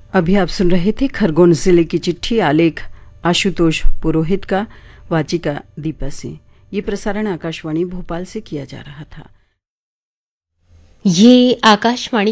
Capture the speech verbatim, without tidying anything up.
अभी आप सुन रहे थे खरगोन जिले की चिट्ठी, आलेख आशुतोष पुरोहित का, वाचिका दीपा सिंह। ये प्रसारण आकाशवाणी भोपाल से किया जा रहा था। ये आकाशवाणी